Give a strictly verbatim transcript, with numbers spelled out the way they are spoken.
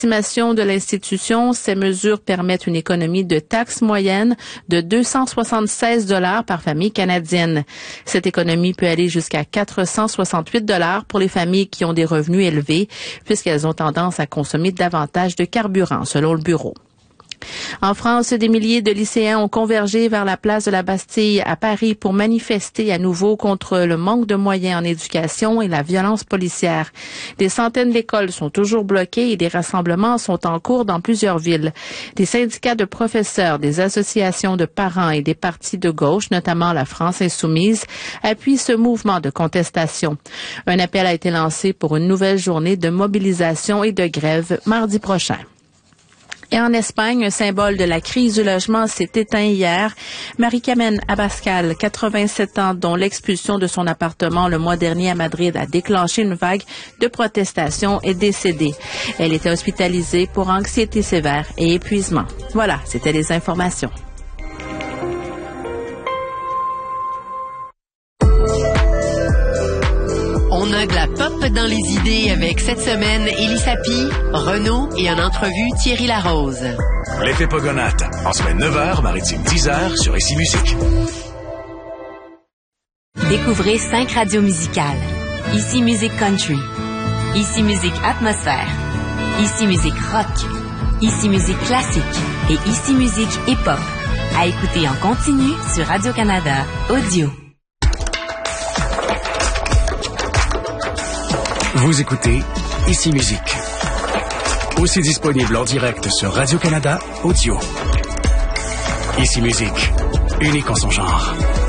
Estimation de l'institution, ces mesures permettent une économie de taxes moyenne de deux cent soixante-seize dollars par famille canadienne. Cette économie peut aller jusqu'à quatre cent soixante-huit dollars pour les familles qui ont des revenus élevés, puisqu'elles ont tendance à consommer davantage de carburant, selon le bureau. En France, des milliers de lycéens ont convergé vers la place de la Bastille à Paris pour manifester à nouveau contre le manque de moyens en éducation et la violence policière. Des centaines d'écoles sont toujours bloquées et des rassemblements sont en cours dans plusieurs villes. Des syndicats de professeurs, des associations de parents et des partis de gauche, notamment la France insoumise, appuient ce mouvement de contestation. Un appel a été lancé pour une nouvelle journée de mobilisation et de grève mardi prochain. Et en Espagne, un symbole de la crise du logement s'est éteint hier. Marie-Carmen Abascal, quatre-vingt-sept ans, dont l'expulsion de son appartement le mois dernier à Madrid a déclenché une vague de protestations, est décédée. Elle était hospitalisée pour anxiété sévère et épuisement. Voilà, c'était les informations. On a de la pop dans les idées avec cette semaine Élie Sapi, Renaud et en entrevue Thierry Larose. L'effet Pogonate, en semaine neuf heures, maritime dix heures sur Ici Musique. Découvrez cinq radios musicales. Ici Musique Country, Ici Musique Atmosphère, Ici Musique Rock, Ici Musique Classique et Ici Musique Hip-Hop. À écouter en continu sur Radio-Canada Audio. Vous écoutez Ici Musique. Aussi disponible en direct sur Radio-Canada Audio. Ici Musique, unique en son genre.